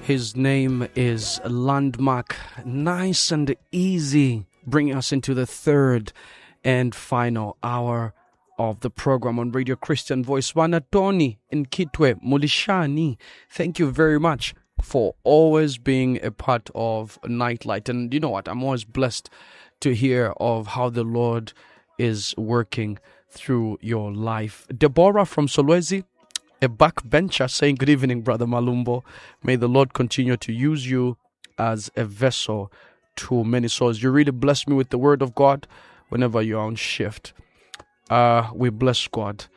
His name is Landmark. Nice and easy, bringing us into the third and final hour of the program on Radio Christian Voice. Wanatoni in Kitwe, Mulishani, thank you very much for always being a part of Nightlight. And you know what? I'm always blessed to hear of how the Lord is working through your life. Deborah from Solwezi, a backbencher, saying, good evening, Brother Malumbo. May the Lord continue to use you as a vessel to many souls. You really bless me with the word of God whenever you're on shift. We bless God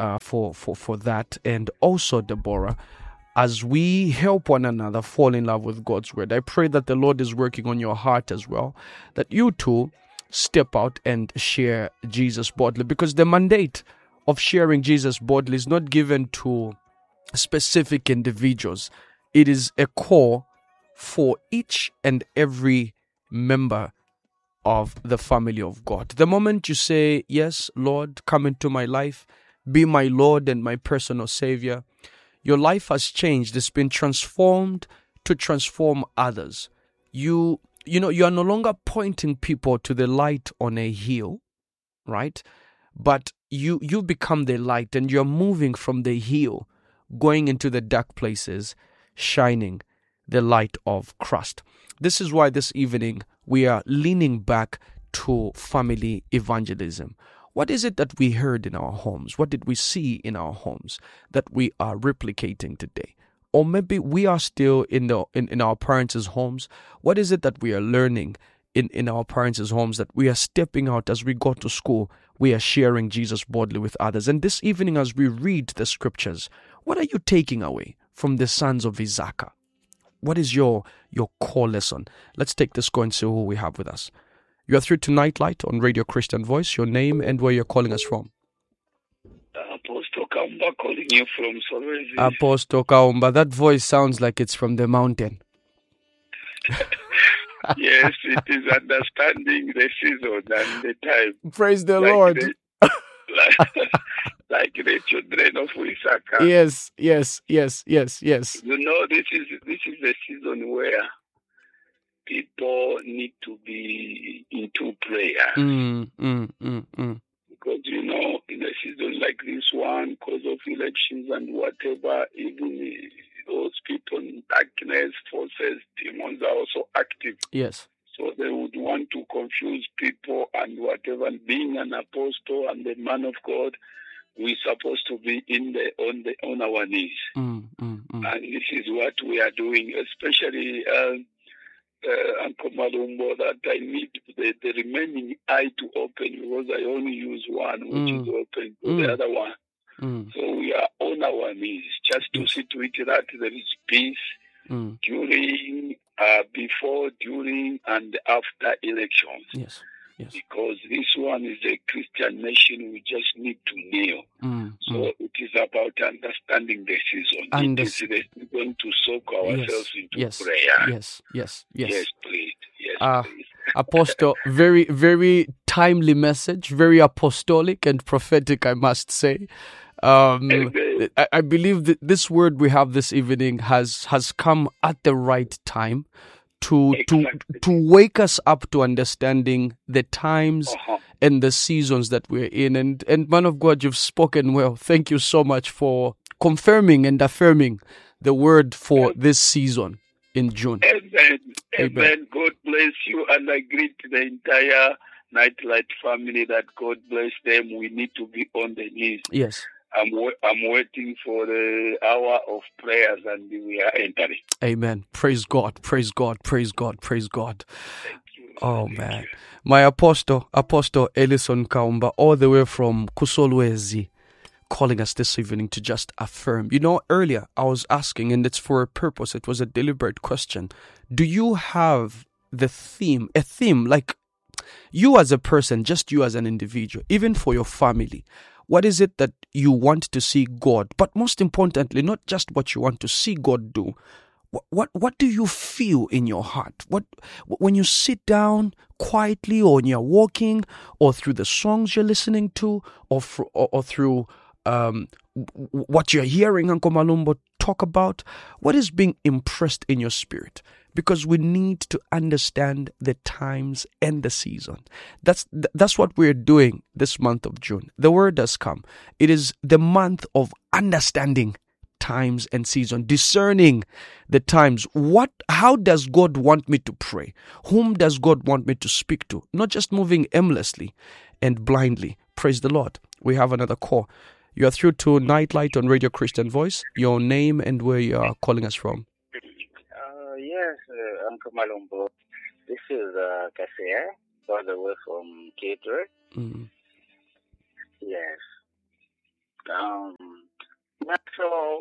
for that. And also, Deborah, as we help one another fall in love with God's word, I pray that the Lord is working on your heart as well, that you too step out and share Jesus boldly, because the mandate of sharing Jesus boldly is not given to specific individuals. It is a call for each and every member of the family of God. The moment you say, yes, Lord, come into my life, be my Lord and my personal Savior, your life has changed. It's been transformed to transform others. You are no longer pointing people to the light on a hill, right? But you become the light, and you're moving from the hill, going into the dark places, shining the light of Christ. This is why this evening we are leaning back to family evangelism. What is it that we heard in our homes? What did we see in our homes that we are replicating today? Or maybe we are still in our parents' homes. What is it that we are learning in our parents' homes that we are stepping out as we go to school? We are sharing Jesus boldly with others. And this evening, as we read the scriptures, what are you taking away from the sons of Issachar? What is your core lesson? Let's take this call and see who we have with us. You are through to Nightlight on Radio Christian Voice. Your name and where you're calling us from. Apostle Kaumba calling you from Solwezi. Apostle Kaumba, that voice sounds like it's from the mountain. Yes, it is understanding the season and the time. Praise the Lord. Like the children of Issachar. Yes. You know, this is the season where people need to be into prayer. Because, you know, in a season like this one, because of elections and whatever, even those people in darkness, forces, demons are also active. Yes. So they would want to confuse people and whatever. And being an apostle and a man of God, we're supposed to be on our knees. And this is what we are doing, especially Uncle Malumbo, that I need the remaining eye to open, because I only use one, which is open to the other one. So we are on our knees just to see to it that there is peace during, before, during, and after elections. Yes. Because this one is a Christian nation, we just need to kneel. So it is about understanding the season. It is the season to soak ourselves into prayer. Yes, please. Apostle, very, very timely message, very apostolic and prophetic, I must say. I believe that this word we have this evening has come at the right time to wake us up to understanding the times and the seasons that we're in. And man of God, you've spoken well. Thank you so much for confirming and affirming the word for this season in June. Amen. God bless you, and I greet the entire Nightlight family that God bless them. We need to be on the knees. Yes. I'm waiting for the hour of prayers, and we are entering. Amen. Praise God. Praise God. Praise God. Praise God. Thank you. Oh, man. My Apostle Ellison Kaumba, all the way from Kusolwezi, calling us this evening to just affirm. You know, earlier I was asking, and it's for a purpose. It was a deliberate question. Do you have a theme, like you as a person, just you as an individual, even for your family? What is it that you want to see God? But most importantly, not just what you want to see God do. What do you feel in your heart? When you sit down quietly, or when you're walking, or through the songs you're listening to, or through what you're hearing, Uncle Malumbo talk about? What is being impressed in your spirit? Because we need to understand the times and the season. That's what we're doing this month of June. The word has come. It is the month of understanding times and season, discerning the times. How does God want me to pray? Whom does God want me to speak to? Not just moving aimlessly and blindly. Praise the Lord. We have another call. You are through to Nightlight on Radio Christian Voice. Your name and where you are calling us from. Yes, Uncle Malumbo. This is Kasia, all the way from Cater. Yes. So,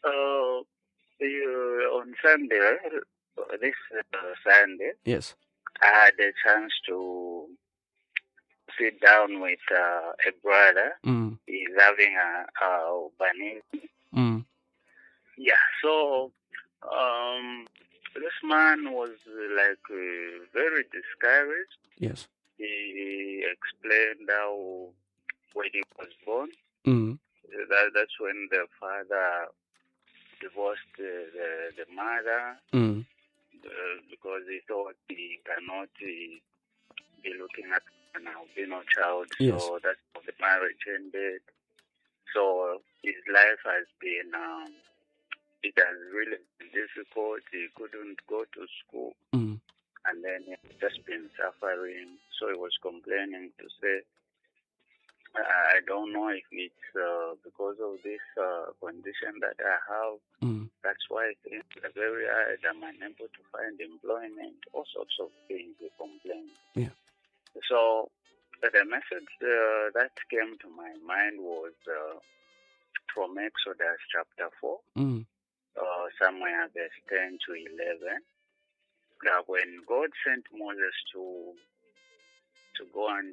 on Sunday, this Sunday, yes, I had a chance to sit down with a brother. He's having a banning. Yeah, so this man was like very discouraged. Yes. He explained how when he was born, that's when the father divorced the mother because he thought he cannot be looking at an albino child. Yes. So that's how the marriage ended. So his life has been, it has really been difficult. He couldn't go to school. And then he's just been suffering. So he was complaining to say, I don't know if it's because of this condition that I have. That's why things are very hard. I'm unable to find employment. All sorts of things he complained. Yeah. So the message that came to my mind was from Exodus chapter 4, somewhere verse 10 to 11. That when God sent Moses to go and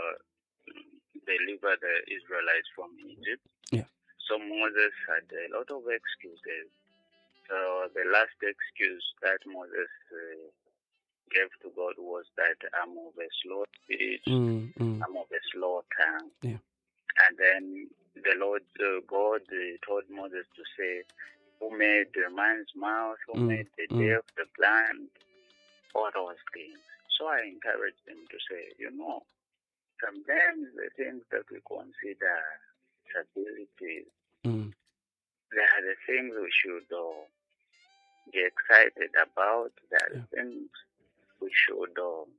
deliver the Israelites from Egypt, so Moses had a lot of excuses. So the last excuse that Moses gave to God was that I'm of a slow speech, I'm of a slow tongue. Yeah. And then the Lord God told Moses to say, who made the man's mouth, who made the deaf, the blind, all those things. So I encouraged him to say, sometimes the things that we consider disabilities, they are the things we should be excited about. They are the things we should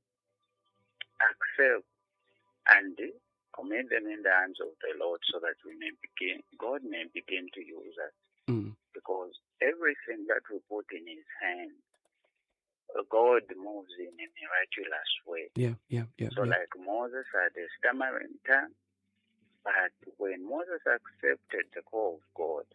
accept and commit them in the hands of the Lord so that God may begin to use us. Because everything that we put in His hand, God moves in a miraculous way. So like Moses had a stammering tongue, but when Moses accepted the call of God,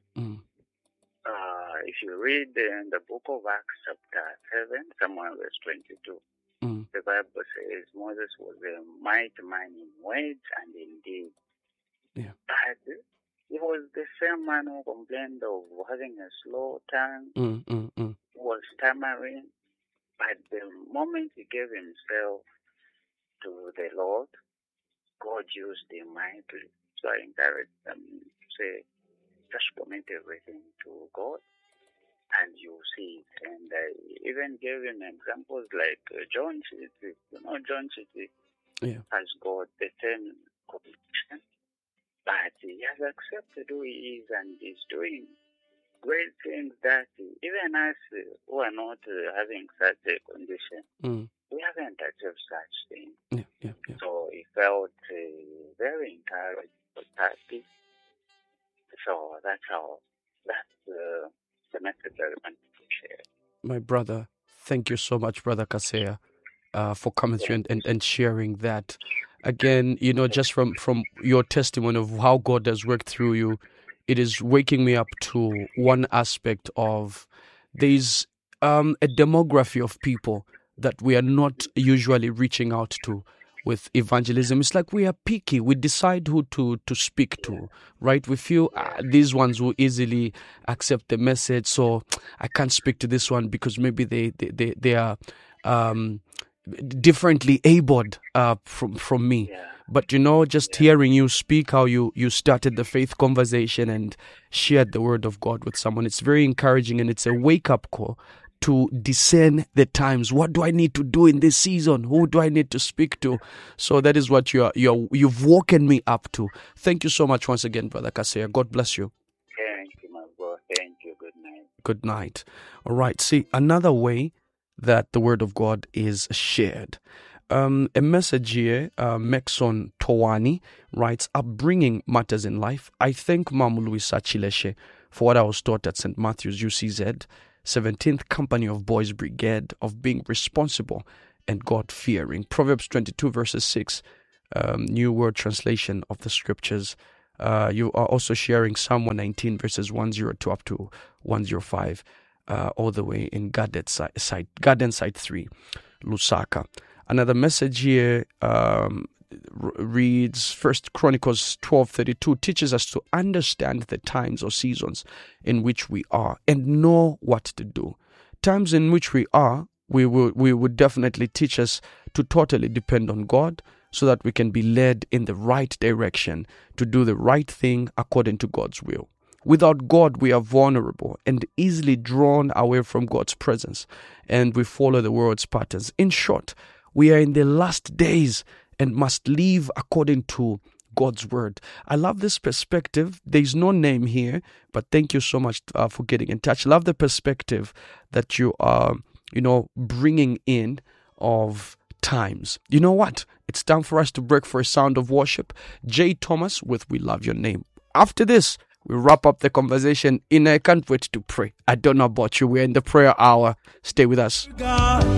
if you read in the book of Acts chapter 7, somewhere verse 22, the Bible says Moses was a mighty man in words and in deeds. But he was the same man who complained of having a slow tongue, was stammering. But the moment he gave himself to the Lord, God used him mightily. So I encourage them to say, just commit everything to God and you see it. And I even gave him examples like John Chitty. John Chitty has got the same condition, but he has accepted who he is and is doing great things that even us who are not having such a condition, we haven't achieved such things. So he felt very encouraged, happy. So that's the message I want to share. My brother, thank you so much, Brother Kaseya, for coming through and sharing that. Again, just from your testimony of how God has worked through you, it is waking me up to one aspect of there's a demography of people that we are not usually reaching out to with evangelism. It's like we are picky. We decide who to speak to, right? We feel these ones will easily accept the message, so I can't speak to this one because maybe they are differently abled from me. But just hearing you speak, how you started the faith conversation and shared the word of God with someone, it's very encouraging, and it's a wake-up call to discern the times. What do I need to do in this season? Who do I need to speak to? So that is what you've woken me up to. Thank you so much once again, Brother Kaseya. God bless you. Thank you, my bro. Thank you. Good night. Good night. All right. See, another way that the word of God is shared. A message here, Mexon Towani writes, upbringing matters in life. I thank Mamu Luisa Chileshe for what I was taught at St. Matthew's UCZ, 17th Company of Boys Brigade, of being responsible and God-fearing. Proverbs 22 verses 6, New Word Translation of the Scriptures. You are also sharing Psalm 119 verses 102 up to 105, all the way in Garden Site 3, Lusaka. Another message here reads, 1 Chronicles 12:32 teaches us to understand the times or seasons in which we are and know what to do. Times in which we are, we would definitely teach us to totally depend on God, so that we can be led in the right direction to do the right thing according to God's will. Without God, we are vulnerable and easily drawn away from God's presence, and we follow the world's patterns. In short, we are in the last days and must live according to God's word. I love this perspective. There's no name here, but thank you so much for getting in touch. Love the perspective that you are, bringing in of times. You know what? It's time for us to break for a sound of worship. Jay Thomas with We Love Your Name. After this, we wrap up the conversation in I can't wait to pray. I don't know about you. We're in the prayer hour. Stay with us.